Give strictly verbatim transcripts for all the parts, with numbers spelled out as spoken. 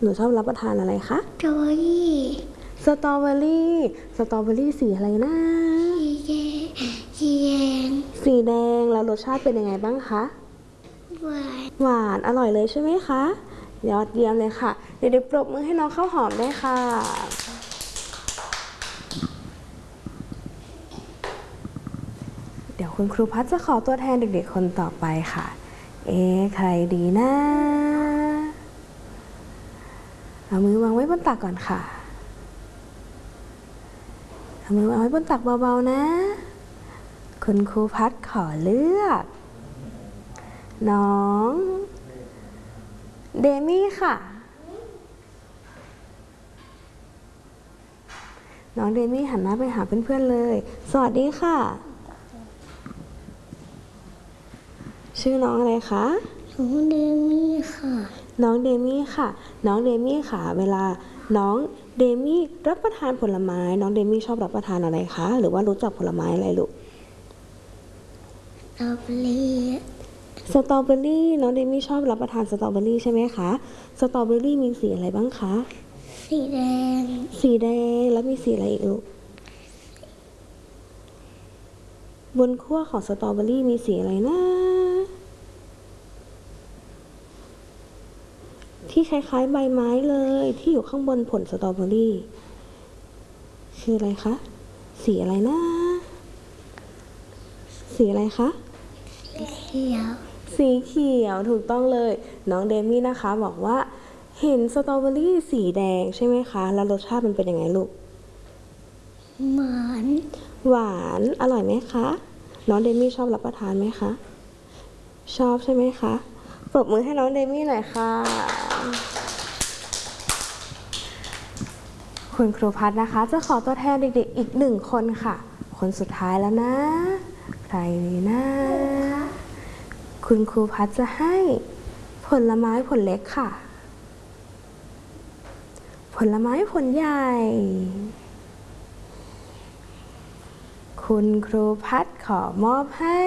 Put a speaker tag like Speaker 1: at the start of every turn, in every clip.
Speaker 1: หนูชอบรับประทานอะไรคะ
Speaker 2: สตรอเบอรี่
Speaker 1: สตรอเบอรี่สตรอเบอรี่สีอะไรนะ
Speaker 2: สีแดงสีแดง
Speaker 1: สีแดงแล้วรสชาติเป็นยังไงบ้างคะ
Speaker 2: หวาน
Speaker 1: หวานอร่อยเลยใช่ไหมคะยอดเยี่ยมเลยค่ะเด็กๆปรบมือให้น้องข้าวหอมได้ค่ะเดี๋ยวคุณครูพัชจะขอตัวแทนเด็กๆคนต่อไปค่ะเอ๊ะใครดีนะเอามือวางไว้บนตักก่อนค่ะเอามือวางไว้บนตักเบาๆนะคุณครูพัชขอเลือกน้องเดมี่ค่ะน้องเดมี่หันหน้าไปหาเพื่อนๆเลยสวัสดีค่ะชื่อน้องอะไรคะ
Speaker 2: น้องเดมี่ค่ะ
Speaker 1: น้องเดมี่ค่ะน้องเดมี่ค่ะเวลาน้องเดมี่รับประทานผลไม้น้องเดมี่ชอบรับประทานอะไรคะหรือว่ารู้จักผลไม้อะไรลูก
Speaker 2: สตรอเบอรี่
Speaker 1: สตรอเบอรี่น้องเดมี่ชอบรับประทานสตรอเบอรี่ใช่ไหมคะสตรอเบอรี่มีสีอะไรบ้างคะ
Speaker 2: สีแดง
Speaker 1: สีแดงแล้วมีสีอะไรอีกลูกบนขั้วของสตรอเบอรี่มีสีอะไรนะที่คล้ายๆใบไม้เลยที่อยู่ข้างบนผลสตรอเบอรี่คืออะไรคะสีอะไรนะสีอะไรคะ
Speaker 2: สีเขียว
Speaker 1: สีเขียวถูกต้องเลยน้องเดมี่นะคะบอกว่าเห็นสตรอเบอรี่สีแดงใช่ไหมคะแล้วรสชาติมันเป็นยังไงลูก
Speaker 2: หวาน
Speaker 1: หวานอร่อยไหมคะน้องเดมี่ชอบรับประทานไหมคะชอบใช่ไหมคะปรบมือให้น้องเดมี่หน่อยค่ะคุณครูพัฒนะคะจะขอตัวแทนเด็กๆอีกหนึ่งคนค่ะคนสุดท้ายแล้วนะใครดีนะคุณครูพัฒจะให้ผลไม้ผลเล็กค่ะผลไม้ผลใหญ่คุณครูพัฒขอมอบให้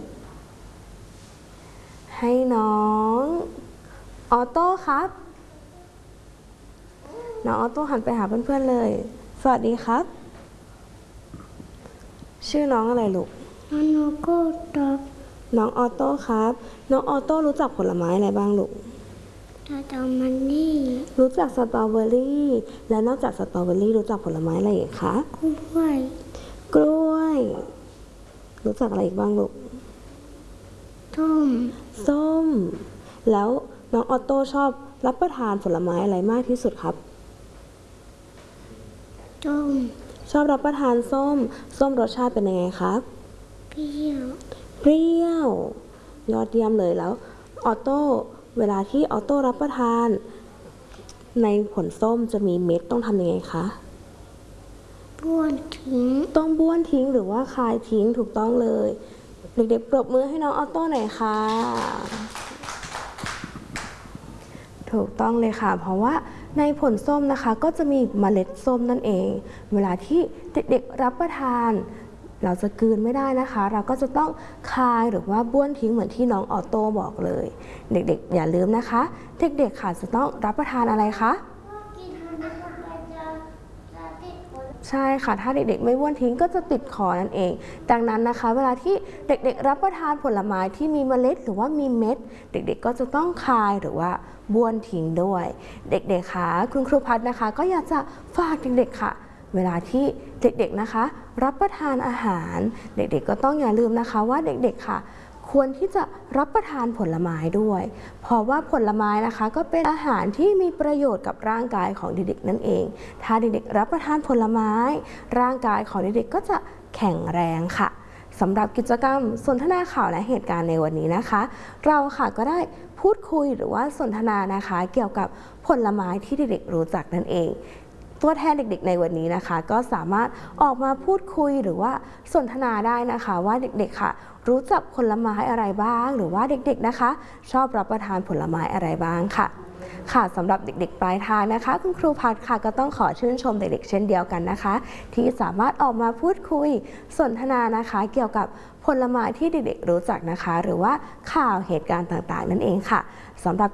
Speaker 1: ให้น้องออโต้ครับน้องออโต้หันไปหาเพื่อนๆเลยสวัสดีครับชื่อน้องอะไรลูก
Speaker 2: น้องโนโก้ตอบ
Speaker 1: น้องออโต้ครับน้องออโต้รู้จักผลไม้อะไรบ้างลูก
Speaker 2: สตรอเบอรี่
Speaker 1: รู้จักสตรอเบอรี่และนอกจากสตรอเบอรี่รู้จักผลไม้อะไรอีกคะ
Speaker 2: กล้วย
Speaker 1: กล้วยรู้จักอะไรอีกบ้างลูก
Speaker 2: ส้ม
Speaker 1: ส้มแล้วน้องออโต้ชอบรับประทานผลไม้อะไรมากที่สุดครับ
Speaker 2: ส้ม
Speaker 1: ชอบรับประทานส้มส้มรสชาติเป็นยังไงครับ
Speaker 2: เปรี้ยว
Speaker 1: เปรี้ยวยอดเยี่ยมเลยแล้วออโต้เวลาที่ออโต้รับประทานในผลส้มจะมีเม็ดต้องทำยังไงคะ
Speaker 2: บ้วนทิ้ง
Speaker 1: ต้องบ้วนทิ้งหรือว่าคายทิ้งถูกต้องเลยเด็กๆปรบมือให้น้องออโต้หน่อยค่ะถูกต้องเลยค่ะเพราะว่าในผลส้มนะคะก็จะมีเมล็ดส้มนั่นเองเวลาที่เด็กๆรับประทานเราจะกลืนไม่ได้นะคะเราก็จะต้องคายหรือว่าบ้วนทิ้งเหมือนที่น้องออโต้บอกเลยเด็กๆอย่าลืมนะคะเด็กๆค่ะจะต้องรับประทานอะไรคะใช่ค่ะถ้าเด็กๆไม่บ้วนทิ้งก็จะติดคอนั่นเองดังนั้นนะคะเวลาที่เด็กๆรับประทานผลไม้ที่มีเมล็ดหรือว่ามีเม็ดเด็กๆก็จะต้องคายหรือว่าบ้วนทิ้งด้วยเด็กๆค่ะคุณครูพัฒนะคะก็อยากจะฝากเด็กๆค่ะเวลาที่เด็กๆนะคะรับประทานอาหารเด็กๆก็ต้องอย่าลืมนะคะว่าเด็กๆค่ะควรที่จะรับประทานผลไม้ด้วยเพราะว่าผลไม้นะคะก็เป็นอาหารที่มีประโยชน์กับร่างกายของเด็กๆนั่นเองถ้าเด็กๆรับประทานผลไม้ร่างกายของเด็กๆก็จะแข็งแรงค่ะสำหรับกิจกรรมสนทนาข่าวและเหตุการณ์ในวันนี้นะคะเราค่ะก็ได้พูดคุยหรือว่าสนทนานะคะเกี่ยวกับผลไม้ที่เด็กๆรู้จักนั่นเองตัวแทนเด็กๆในวันนี้นะคะก็สามารถออกมาพูดคุยหรือว่าสนทนาได้นะคะว่าเด็กๆค่ะรู้จักผลไม้อะไรบ้างหรือว่าเด็กๆนะคะชอบรับประทานผลไม้อะไรบ้างค่ะค่ะสำหรับเด็กๆปลายทางนะคะคุณครูพัฒค่ะก็ต้องขอชื่นชมเด็กๆเช่นเดียวกันนะคะที่สามารถออกมาพูดคุยสนทนานะคะเกี่ยวกับผลไม้ที่เด็กๆรู้จักนะคะหรือว่าข่าวเหตุการณ์ต่างๆนั่นเองค่ะสำหรับ